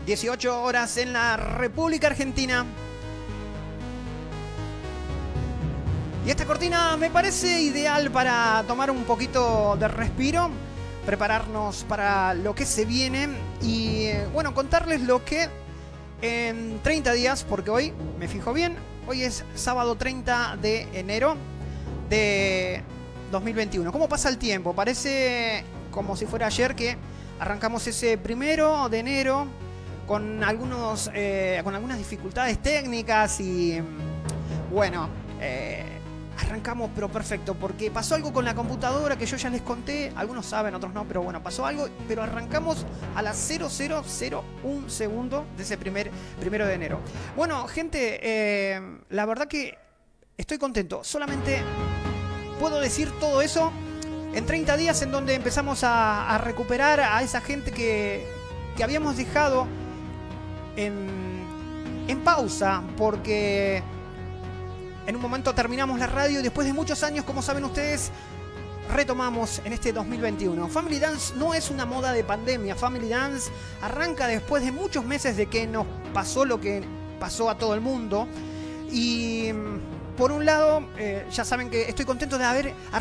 18 horas en la República Argentina. Y esta cortina me parece ideal para tomar un poquito de respiro, prepararnos para lo que se viene y, bueno, contarles lo que en 30 días, porque hoy, me fijo bien, hoy es sábado 30 de enero de 2021. ¿Cómo pasa el tiempo? Parece como si fuera ayer que arrancamos ese 1 de enero con algunas dificultades técnicas y, bueno, arrancamos pero perfecto, porque pasó algo con la computadora que yo ya les conté, algunos saben, otros no, pero bueno, pasó algo, pero arrancamos a las 0001 segundo de ese 1 de enero. Bueno, gente, la verdad que estoy contento, solamente puedo decir todo eso en 30 días en donde empezamos a recuperar a esa gente que habíamos dejado en pausa, porque en un momento terminamos la radio y después de muchos años, como saben ustedes, retomamos en este 2021. Family Dance no es una moda de pandemia. Family Dance arranca después de muchos meses de que nos pasó lo que pasó a todo el mundo. Y por un lado, ya saben que estoy contento de haber